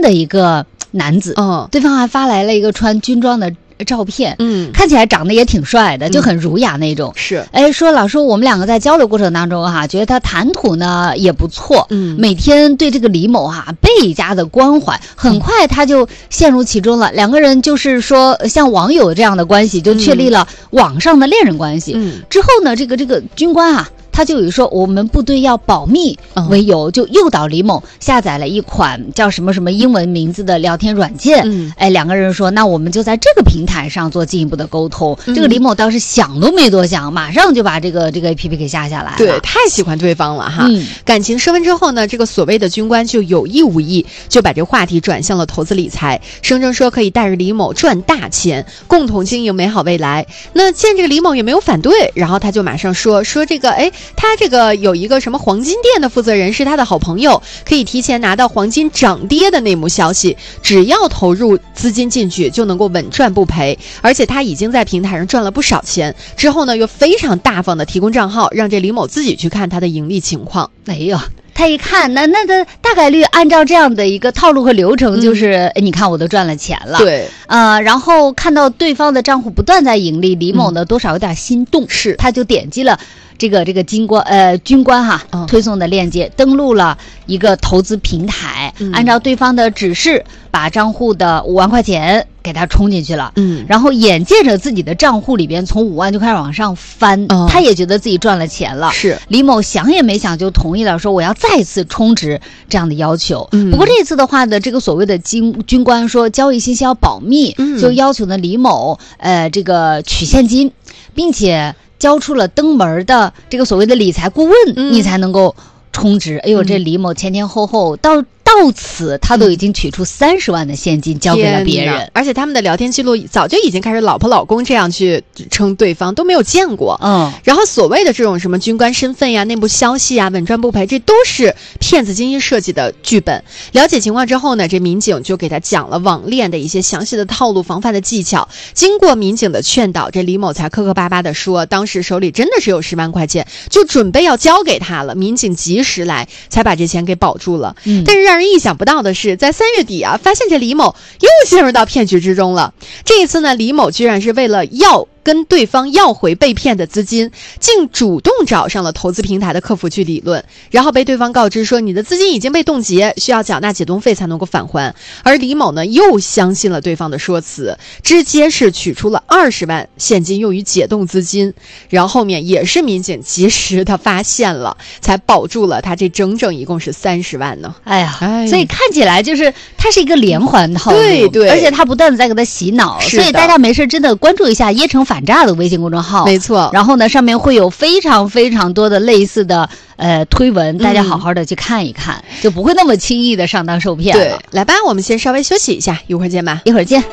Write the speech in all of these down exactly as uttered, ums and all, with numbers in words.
的一个男子， 嗯， 对方还发来了一个穿军装的照片， 嗯， 看起来长得也挺帅的，就很儒雅那种。 嗯、是， 哎，说老师，我们两个在交流过程当中哈、啊，觉得他谈吐呢也不错， 嗯， 每天对这个李某哈、啊、倍加的关怀，很快他就陷入其中了。两个人就是说像网友这样的关系，就确立了网上的恋人关系。 嗯， 之后呢，这个这个军官啊。他就以说我们部队要保密为由，就诱导李某下载了一款叫什么什么英文名字的聊天软件。 嗯， 哎，两个人说，那我们就在这个平台上做进一步的沟通。嗯、这个李某当时想都没多想，马上就把这个这个 A P P 给下下来了。 对，太喜欢对方了哈。 嗯， 感情升温之后呢，这个所谓的军官就有意无意就把这个话题转向了投资理财，声称说可以带着李某赚大钱，共同经营美好未来。那见这个李某也没有反对，然后他就马上说说这个，哎，他这个有一个什么黄金店的负责人是他的好朋友，可以提前拿到黄金涨跌的内幕消息，只要投入资金进去就能够稳赚不赔，而且他已经在平台上赚了不少钱，之后呢又非常大方的提供账号，让这李某自己去看他的盈利情况。 哎呦，他一看，那那的大概率按照这样的一个套路和流程，就是、嗯、你看我都赚了钱了， 对， 呃，然后看到对方的账户不断在盈利，李某呢、嗯、多少有点心动， 是， 他就点击了这个这个军官呃军官哈、嗯、推送的链接，登录了一个投资平台，嗯、按照对方的指示，把账户的五万块钱给他充进去了， 嗯， 然后眼见着自己的账户里边从五万就开始往上翻，嗯、他也觉得自己赚了钱了， 是李某想也没想就同意了，说我要再次充值这样的要求。 嗯， 不过这次的话呢，这个所谓的军军官说交易信息要保密，嗯、就要求呢李某呃这个取现金，并且交出了登门的这个所谓的理财顾问，嗯、你才能够充值。哎呦，这李某前前后后到到此他都已经取出三十万的现金交给了别人， 而且他们的聊天记录早就已经开始老婆老公这样去称对方，都没有见过。 嗯， 然后所谓的这种什么军官身份呀、内部消息呀、稳赚不赔，这都是骗子精心设计的剧本。了解情况之后呢，这民警就给他讲了网恋的一些详细的套路、防范的技巧。经过民警的劝导，这李某才磕磕巴巴的说，当时手里真的是有十万块钱，就准备要交给他了。民警及时来，才把这钱给保住了。嗯，但是让人意想不到的是，在三月底啊，发现这李某又陷入到骗局之中了。这一次呢，李某居然是为了要跟对方要回被骗的资金，竟主动找上了投资平台的客服去理论，然后被对方告知说你的资金已经被冻结，需要缴纳解冻费才能够返还。而李某呢，又相信了对方的说辞，直接是取出了二十万现金用于解冻资金，然后后面也是民警及时的发现了，才保住了他这整整一共是三十万呢。 哎呀，哎所以看起来就是它是一个连环套路， 对对， 而且他不断的在给他洗脑，所以大家没事真的关注一下椰城反诈的微信公众号， 没错。 然后呢，上面会有非常非常多的类似的呃推文，大家好好的去看一看，嗯、就不会那么轻易的上当受骗了。 对，来吧，我们先稍微休息一下，一会儿见吧， 一会儿见。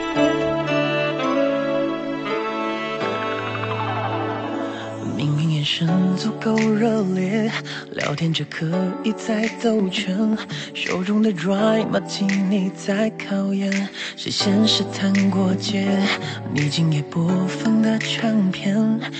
眼神足够热烈，聊天着可以再兜圈，手中的 dry martini 在考验谁先试探过界，你今夜播放的唱片